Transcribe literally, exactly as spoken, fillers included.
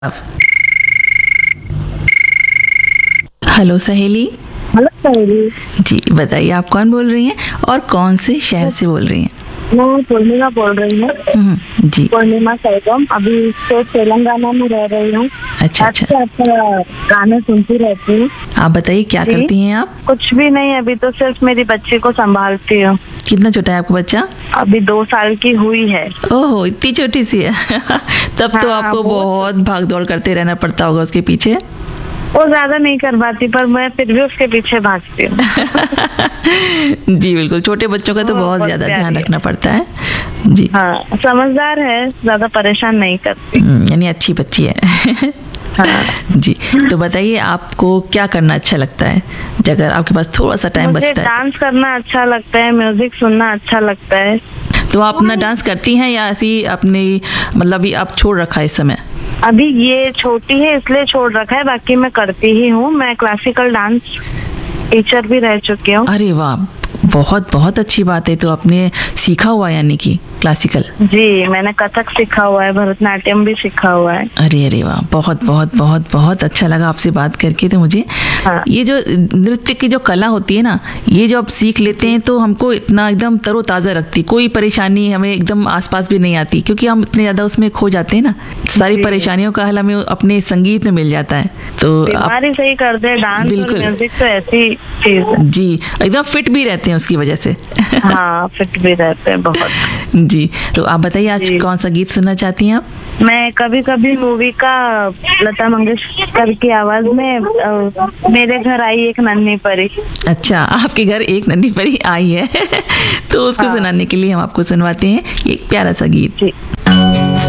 Hello सहेली। Hello सहेली। जी बताइए, आप कौन बोल रही हैं और कौन से शहर से बोल रही हैं? मैं पूर्णिमा बोल रही हूँ। हम्म, जी। पूर्णिमा सैगम। अभी तो तेलंगाना में रह रही हूँ। अच्छा अच्छा। अच्छा अच्छा गाने सुनती रहती हूँ। आप बताइए क्या जी? करती हैं आप? कुछ भी नहीं, अभी तो सिर्फ मेरी बच्ची को संभालती हूँ। कितना छोटा है आपका बच्चा? अभी दो साल की हुई है। ओहो, इतनी छोटी सी है। तब तो हाँ, आपको बहुत भाग दौड़ करते रहना पड़ता होगा उसके पीछे। वो ज्यादा नहीं कर पाती, पर मैं फिर भी उसके पीछे भागती हूँ। जी बिल्कुल, छोटे बच्चों का तो हाँ, बहुत बहुत ज्यादा प्यारी ध्यान है। रखना पड़ता है। जी हाँ, समझदार है, ज्यादा परेशान नहीं करती। हम्म, यानी अच्छी बच्ची है। हाँ। जी, तो बताइए आपको क्या करना अच्छा लगता है अगर आपके पास थोड़ा सा टाइम मुझे बचता है? डांस करना अच्छा लगता है, म्यूजिक सुनना अच्छा लगता है। तो आप अपना डांस करती हैं या ऐसी अपनी मतलब अभी आप छोड़ रखा है इस समय? अभी ये छोटी है इसलिए छोड़ रखा है, बाकी मैं करती ही हूँ। मैं क्लासिकल डांस टीचर भी रह चुकी हूँ। अरे वाह, बहुत बहुत अच्छी बात है। तो आपने सीखा हुआ है यानी कि क्लासिकल? जी, मैंने कथक सीखा हुआ है, भरतनाट्यम भी सीखा हुआ है। अरे अरे वाह, बहुत बहुत बहुत बहुत अच्छा लगा आपसे बात करके। तो मुझे हाँ। ये जो नृत्य की जो कला होती है ना, ये जो आप सीख लेते हैं तो हमको इतना एकदम तरोताज़ा रखती, कोई परेशानी हमें एकदम आसपास भी नहीं आती, क्योंकि हम इतने ज़्यादा उसमें खो जाते हैं ना। सारी परेशानियों का हल हमें अपने संगीत में मिल जाता है। तो बीमारी सही कर दे डांस और बिल्कुल। म्यूजिक तो ऐसी चीज है। जी, एकदम फिट भी रहते हैं उसकी वजह से। हाँ, फिट भी रहते हैं बहुत। जी, तो आप बताइए आज जी। कौन सा गीत सुनना चाहती हैं आप? मैं कभी कभी मूवी का लता मंगेशकर की आवाज में अ, मेरे घर आई एक नन्ही परी। अच्छा, आपके घर एक नन्ही परी आई है। तो उसको हाँ। सुनाने के लिए हम आपको सुनवाते हैं एक प्यारा सा गीत। जी।